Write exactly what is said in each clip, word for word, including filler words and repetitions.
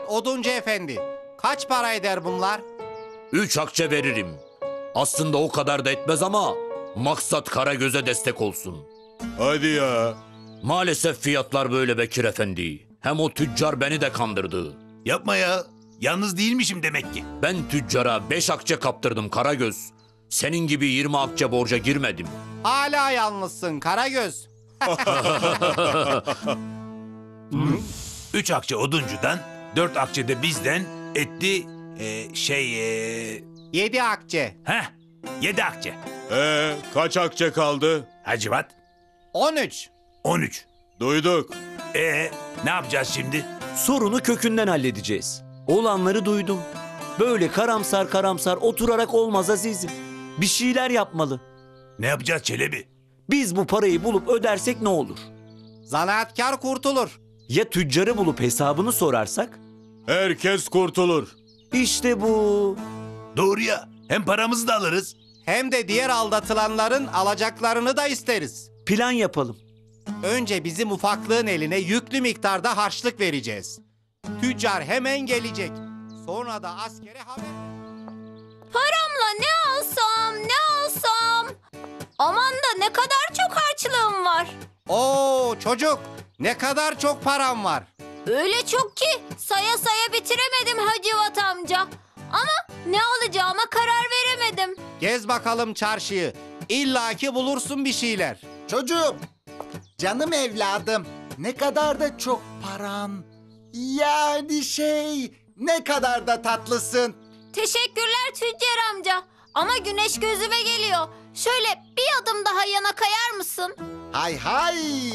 Oduncu efendi. Kaç para eder bunlar? Üç akçe veririm. Aslında o kadar da etmez ama maksat Karagöz'e destek olsun. Hadi ya. Maalesef fiyatlar böyle Bekir Efendi. Hem o tüccar beni de kandırdı. Yapma ya. Yalnız değilmişim demek ki. Ben tüccara beş akçe kaptırdım Karagöz. Senin gibi yirmi akçe borca girmedim. Hala yalnızsın Karagöz. Üç akçe oduncudan, dört akçe de bizden etti e, şey... E, Yedi akçe. heh, yedi akçe. Ee, kaç akçe kaldı? Hacivat, On üç. on üç. Duyduk. E ne yapacağız şimdi? Sorunu kökünden halledeceğiz. Olanları duydum. Böyle karamsar karamsar oturarak olmaz azizim. Bir şeyler yapmalı. Ne yapacağız Çelebi? Biz bu parayı bulup ödersek ne olur? Zanaatkar kurtulur. Ya tüccarı bulup hesabını sorarsak? Herkes kurtulur. İşte bu. Doğru ya. Hem paramızı da alırız. Hem de diğer aldatılanların alacaklarını da isteriz. Plan yapalım. Önce bizim ufaklığın eline yüklü miktarda harçlık vereceğiz. Tüccar hemen gelecek. Sonra da askere haber. Paramla ne alsam, ne alsam? Aman da ne kadar çok harçlığım var. Oo çocuk, ne kadar çok param var. Öyle çok ki saya saya bitiremedim Hacivat amca. Ama ne alacağıma karar veremedim. Gez bakalım çarşıyı. İlla ki bulursun bir şeyler. Çocuğum, canım evladım, ne kadar da çok paran. Yani şey, ne kadar da tatlısın. Teşekkürler tüccar amca. Ama güneş gözüme geliyor. Şöyle bir adım daha yana kayar mısın? Hay hay.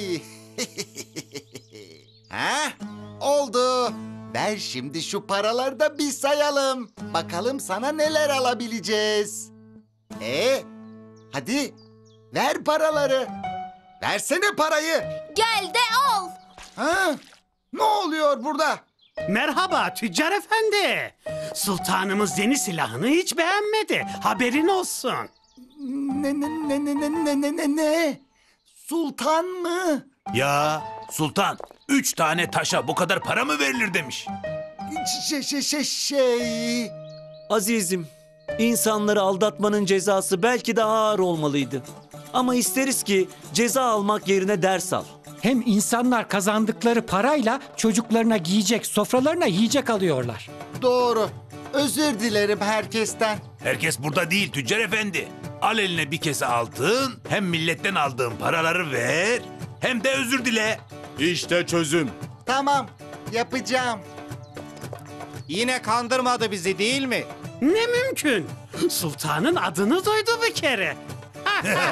Ha? Oldu. Ver şimdi şu paraları da bir sayalım. Bakalım sana neler alabileceğiz. E, hadi ver paraları. Versene parayı. Gel de al. Ha? Ne oluyor burada? Merhaba tüccar efendi. Sultanımız yeni silahını hiç beğenmedi. Haberin olsun. Ne ne ne ne ne ne ne ne ne? Sultan mı? Ya sultan, üç tane taşa bu kadar para mı verilir demiş. Şey şey şey şey. Azizim, insanları aldatmanın cezası belki daha ağır olmalıydı. Ama isteriz ki ceza almak yerine ders al. Hem insanlar kazandıkları parayla çocuklarına giyecek, sofralarına yiyecek alıyorlar. Doğru. Özür dilerim herkesten. Herkes burada değil tüccar efendi. Al eline bir kese altın, hem milletten aldığın paraları ver, hem de özür dile. İşte çözüm. Tamam, yapacağım. Yine kandırmadı bizi değil mi? Ne mümkün. Sultanın adını duydu bir kere.